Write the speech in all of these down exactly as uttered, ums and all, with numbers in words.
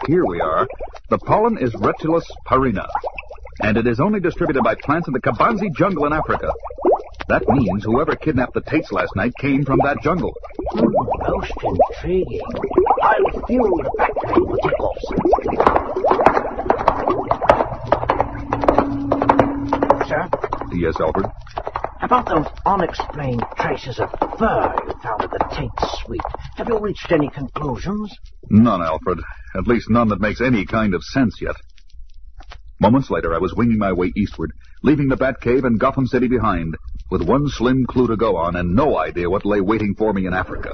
here we are. The pollen is Rutulus parina, and it is only distributed by plants in the Kabanzi jungle in Africa. That means whoever kidnapped the Tates last night came from that jungle. Mm, most intriguing. I'll fuel the factory for takeoffs. Sir? Yes, Alfred? About those unexplained traces of fur you found at the Tates suite, have you reached any conclusions? None, Alfred. At least none that makes any kind of sense yet. Moments later, I was winging my way eastward, leaving the Batcave and Gotham City behind, with one slim clue to go on and no idea what lay waiting for me in Africa.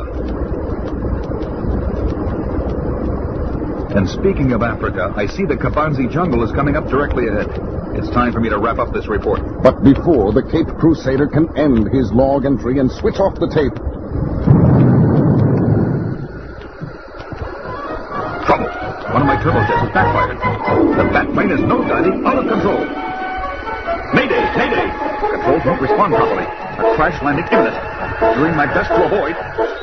And speaking of Africa, I see the Kabanzi jungle is coming up directly ahead. It's time for me to wrap up this report. But before the Cape Crusader can end his log entry and switch off the tape... Trouble! One of my turbojets has backfired. The Batplane is nosediving out of control. Mayday! Mayday! Controls won't respond properly. A crash landing imminent. Doing my best to avoid...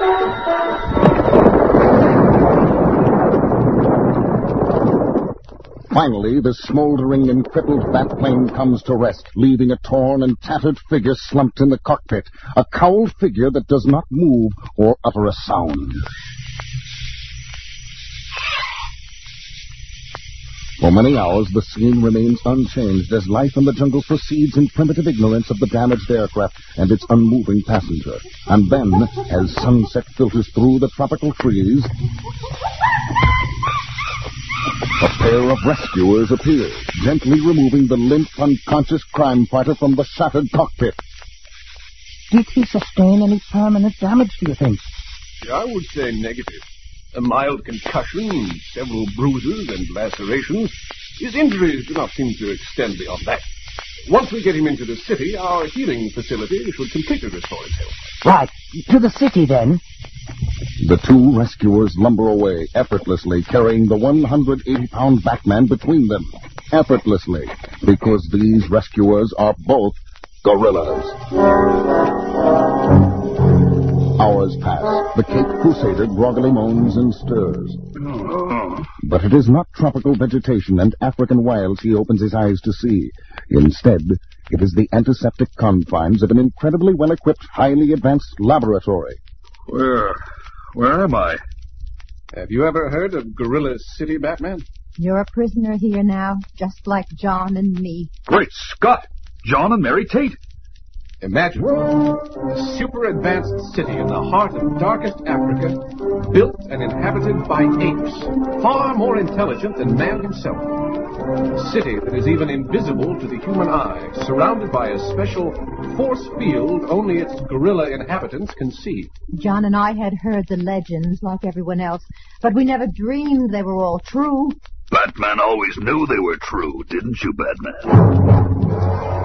Finally, the smoldering and crippled Batplane comes to rest, leaving a torn and tattered figure slumped in the cockpit, a cowled figure that does not move or utter a sound. For many hours, the scene remains unchanged as life in the jungle proceeds in primitive ignorance of the damaged aircraft and its unmoving passenger. And then, as sunset filters through the tropical trees... a pair of rescuers appear, gently removing the limp, unconscious crime fighter from the shattered cockpit. Did he sustain any permanent damage, do you think? I would say negative. A mild concussion, several bruises and lacerations. His injuries do not seem to extend beyond that. Once we get him into the city, our healing facility should completely restore his health. Right. To the city, then. The two rescuers lumber away effortlessly, carrying the one hundred eighty pound Batman between them. Effortlessly, because these rescuers are both gorillas. Hours pass. The Cape Crusader groggily moans and stirs. But it is not tropical vegetation and African wilds he opens his eyes to see. Instead, it is the antiseptic confines of an incredibly well-equipped, highly advanced laboratory. Where... where am I? Have you ever heard of Gorilla City, Batman? You're a prisoner here now, just like John and me. Great Scott! John and Mary Tate! Imagine a super-advanced city in the heart of darkest Africa, built and inhabited by apes, far more intelligent than man himself. A city that is even invisible to the human eye, surrounded by a special force field only its gorilla inhabitants can see. John and I had heard the legends like everyone else, but we never dreamed they were all true. Batman always knew they were true, didn't you, Batman?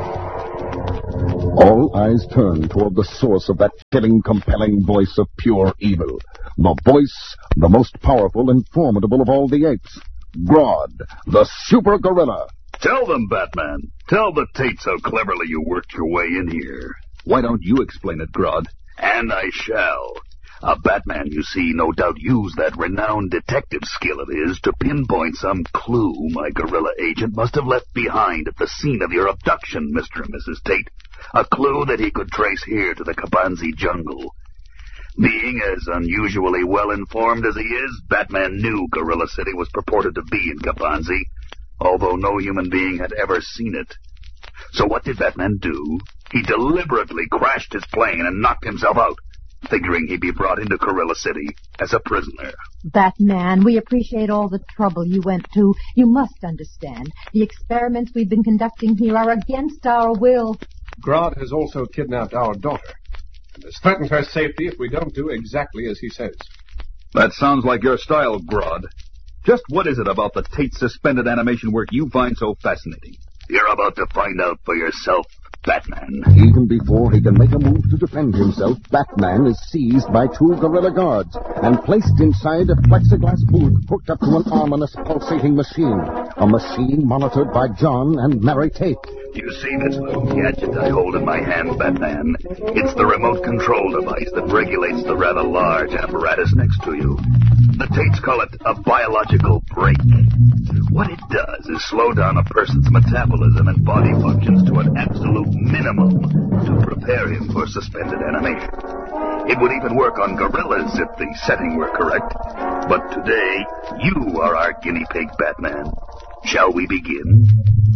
All eyes turn toward the source of that killing, compelling voice of pure evil. The voice, the most powerful and formidable of all the apes. Grodd, the super gorilla. Tell them, Batman. Tell the Tates how cleverly you worked your way in here. Why don't you explain it, Grodd? And I shall. A Batman, you see, no doubt used that renowned detective skill of his to pinpoint some clue my gorilla agent must have left behind at the scene of your abduction, Mister and Missus Tate. A clue that he could trace here to the Kabanzi jungle. Being as unusually well-informed as he is, Batman knew Gorilla City was purported to be in Kabanzi, although no human being had ever seen it. So what did Batman do? He deliberately crashed his plane and knocked himself out, figuring he'd be brought into Gorilla City as a prisoner. Batman, we appreciate all the trouble you went to. You must understand, the experiments we've been conducting here are against our will. Grodd has also kidnapped our daughter, and has threatened her safety if we don't do exactly as he says. That sounds like your style, Grodd. Just what is it about the Tate suspended animation work you find so fascinating? You're about to find out for yourself, Batman. Even before he can make a move to defend himself, Batman is seized by two gorilla guards and placed inside a plexiglass booth hooked up to an ominous pulsating machine. A machine monitored by John and Mary Tate. You see this little gadget I hold in my hand, Batman? It's the remote control device that regulates the rather large apparatus next to you. The Tates call it a biological break. What it does is slow down a person's metabolism and body functions to an absolute minimum to prepare him for suspended animation. It would even work on gorillas if the setting were correct. But today, you are our guinea pig, Batman. Shall we begin?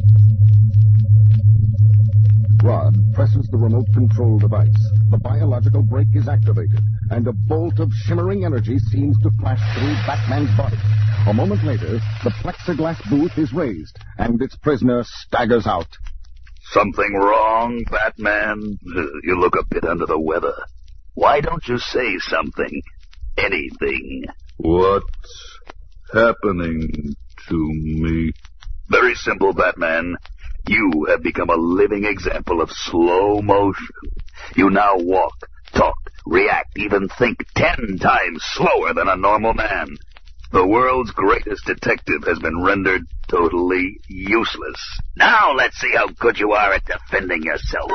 Grodd presses the remote control device. The biological brake is activated, and a bolt of shimmering energy seems to flash through Batman's body. A moment later, the plexiglass booth is raised, and its prisoner staggers out. Something wrong, Batman? You look a bit under the weather. Why don't you say something? Anything. What's happening to me? Very simple, Batman. You have become a living example of slow motion. You now walk, talk, react, even think ten times slower than a normal man. The world's greatest detective has been rendered totally useless. Now let's see how good you are at defending yourself.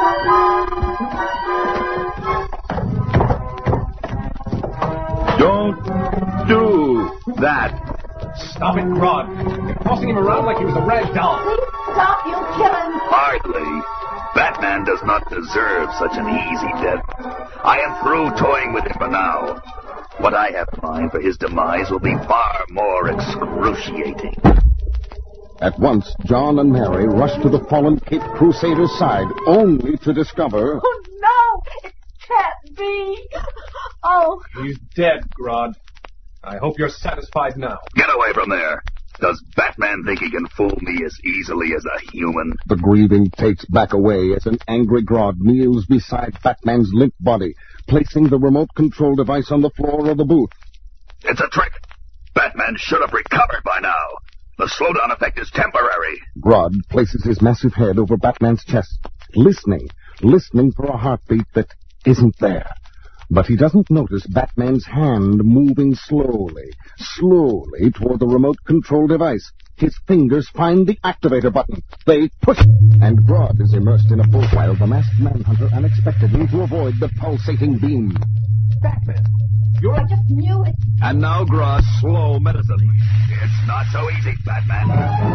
Don't do that. Stop it, Grodd. You're tossing him around like he was a rag doll. Please stop, you'll kill him. Hardly. Batman does not deserve such an easy death. I am through toying with him for now. What I have in mind for his demise will be far more excruciating. At once, John and Mary rush to the fallen Cape Crusader's side, only to discover... Oh, no! It can't be! Oh. He's dead, Grodd. I hope you're satisfied now. Get away from there. Does Batman think he can fool me as easily as a human? The grieving Tates back away as an angry Grodd kneels beside Batman's limp body, placing the remote control device on the floor of the booth. It's a trick. Batman should have recovered by now. The slowdown effect is temporary. Grodd places his massive head over Batman's chest, listening, listening for a heartbeat that isn't there. But he doesn't notice Batman's hand moving slowly, slowly toward the remote control device. His fingers find the activator button. They push, and Grodd is immersed in a boat while the masked manhunter unexpectedly to avoid the pulsating beam. Batman, you're... I just knew it. And now, Grodd, slow medicine. It's not so easy, Batman.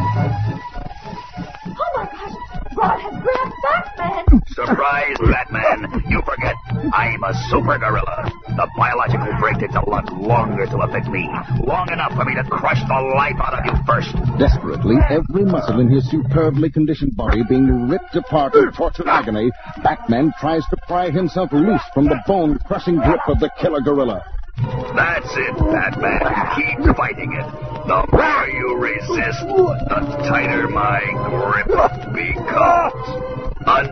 Oh, my gosh. Grodd has grabbed Batman. Surprise, Batman. You forget, I'm a super gorilla. The biological break takes a lot longer to affect me. Long enough for me to crush the life out of you first. Desperately, every muscle in his superbly conditioned body being ripped apart in tortured agony, Batman tries to pry himself loose from the bone-crushing grip of the killer gorilla. That's it, Batman. Keep fighting it. The more you resist, the tighter my grip becomes.